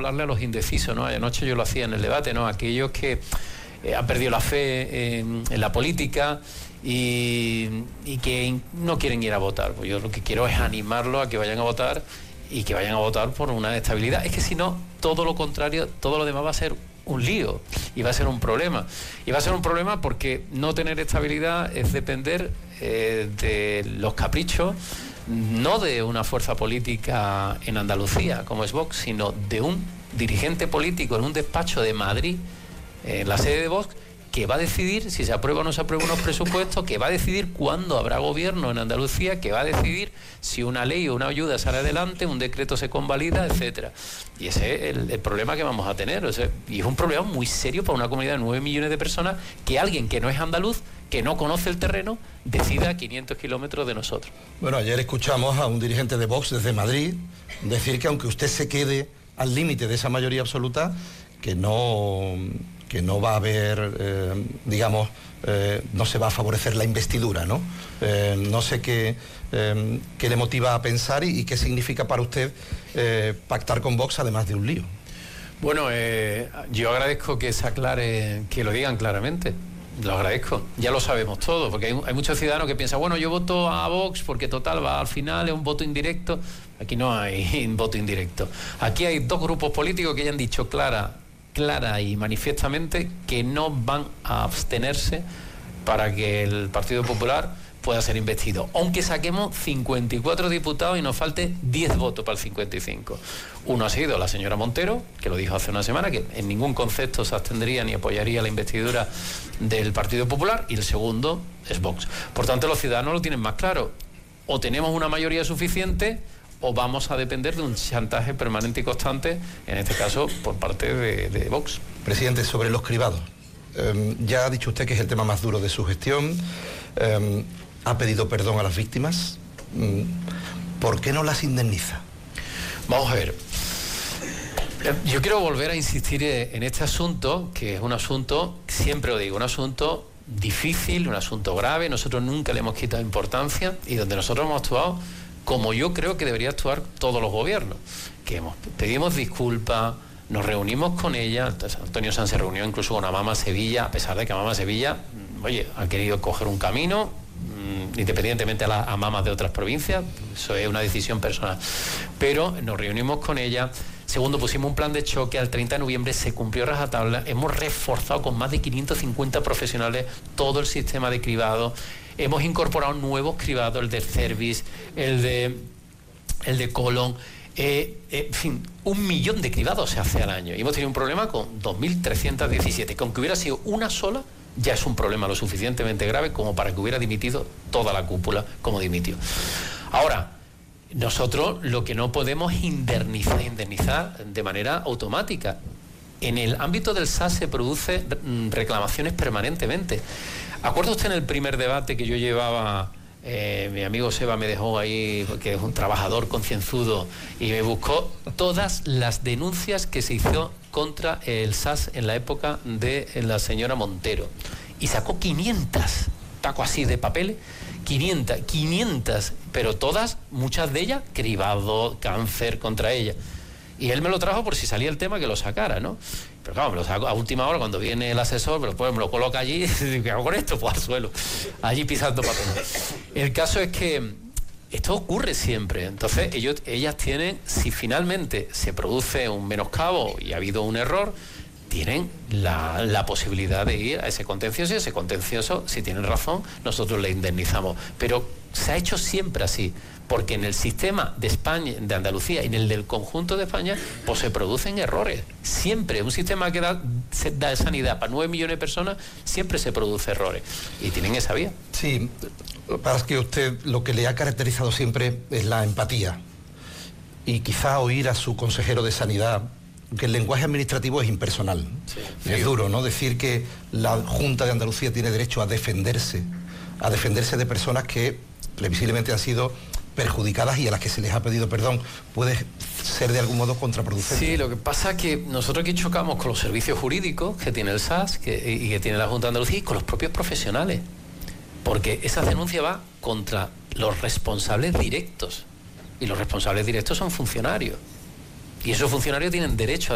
hablarle a los indecisos, ¿no? Anoche yo lo hacía en el debate, ¿no? Aquellos que han perdido la fe en la política y que no quieren ir a votar. Pues yo lo que quiero es animarlos a que vayan a votar y que vayan a votar por una estabilidad. Es que si no, todo lo contrario, todo lo demás va a ser un lío y va a ser un problema. Y va a ser un problema porque no tener estabilidad es depender de los caprichos, no de una fuerza política en Andalucía, como es Vox, sino de un dirigente político en un despacho de Madrid, en la sede de Vox, que va a decidir si se aprueba o no se aprueba unos presupuestos, que va a decidir cuándo habrá gobierno en Andalucía, que va a decidir si una ley o una ayuda sale adelante, un decreto se convalida, etcétera. Y ese es el problema que vamos a tener. O sea, y es un problema muy serio para una comunidad de 9 millones de personas, que alguien que no es andaluz, que no conoce el terreno, decida a 500 kilómetros de nosotros. Bueno, ayer escuchamos a un dirigente de Vox desde Madrid decir que aunque usted se quede al límite de esa mayoría absoluta, que no va a haber, no se va a favorecer la investidura, ¿no? No sé qué le motiva a pensar y qué significa para usted pactar con Vox además de un lío. Bueno, yo agradezco que se aclare, que lo digan claramente. Lo agradezco, ya lo sabemos todos, porque hay muchos ciudadanos que piensan, bueno, yo voto a Vox porque total va al final, es un voto indirecto. Aquí no hay voto indirecto. Aquí hay dos grupos políticos que ya han dicho clara y manifiestamente que no van a abstenerse para que el Partido Popular pueda ser investido, aunque saquemos 54 diputados y nos falte 10 votos para el 55. Uno ha sido la señora Montero, que lo dijo hace una semana, que en ningún concepto se abstendría ni apoyaría la investidura del Partido Popular, y el segundo es Vox. Por tanto, los ciudadanos lo tienen más claro: o tenemos una mayoría suficiente o vamos a depender de un chantaje permanente y constante, en este caso por parte de Vox. Presidente, sobre los cribados, ya ha dicho usted que es el tema más duro de su gestión, ha pedido perdón a las víctimas. ¿Por qué no las indemniza? Vamos a ver, yo quiero volver a insistir en este asunto, que es un asunto, siempre lo digo, un asunto difícil, un asunto grave. Nosotros nunca le hemos quitado importancia y donde nosotros hemos actuado como yo creo que debería actuar todos los gobiernos, que pedimos disculpas, nos reunimos con ella. Antonio Sanz se reunió incluso con Amama Sevilla, a pesar de que Amama Sevilla, ha querido coger un camino, independientemente a las Amamas de otras provincias, eso es una decisión personal, pero nos reunimos con ella. Segundo, pusimos un plan de choque, al 30 de noviembre se cumplió rajatabla, hemos reforzado con más de 550 profesionales todo el sistema de cribado, hemos incorporado nuevos cribados, el de Cervis, el de colon, en fin, 1 millón de cribados se hace al año, y hemos tenido un problema con 2.317, que aunque hubiera sido una sola, ya es un problema lo suficientemente grave como para que hubiera dimitido toda la cúpula como dimitió. Ahora, nosotros lo que no podemos es indemnizar de manera automática. En el ámbito del SAS se producen reclamaciones permanentemente. ¿Acuerda usted en el primer debate que yo llevaba? Mi amigo Seba me dejó ahí, que es un trabajador concienzudo, y me buscó todas las denuncias que se hizo contra el SAS en la época de la señora Montero, y sacó 500 tacos así de papeles, 500, pero todas, muchas de ellas, cribado, cáncer contra ella. Y él me lo trajo por si salía el tema que lo sacara, ¿no? Pero claro, me lo saco a última hora cuando viene el asesor, pero después me lo coloca allí y ¿qué hago con esto? Pues al suelo, allí pisando papel. El caso es que esto ocurre siempre. Entonces ellas tienen, si finalmente se produce un menoscabo y ha habido un error, tienen la posibilidad de ir a ese contencioso, y ese contencioso, si tienen razón, nosotros le indemnizamos. Pero se ha hecho siempre así, porque en el sistema de España, de Andalucía y en el del conjunto de España, pues se producen errores. Siempre, un sistema que da sanidad para 9 millones de personas, siempre se produce errores. Y tienen esa vía. Sí, para que usted lo que le ha caracterizado siempre es la empatía. Y quizá oír a su consejero de Sanidad, que el lenguaje administrativo es impersonal. Sí, es duro, ¿no? Decir que la Junta de Andalucía tiene derecho a defenderse de personas que previsiblemente han sido perjudicadas y a las que se les ha pedido perdón, puede ser de algún modo contraproducente. Sí, lo que pasa es que nosotros aquí chocamos con los servicios jurídicos que tiene el SAS y que tiene la Junta de Andalucía, y con los propios profesionales, porque esa denuncia va contra los responsables directos, y los responsables directos son funcionarios, y esos funcionarios tienen derecho a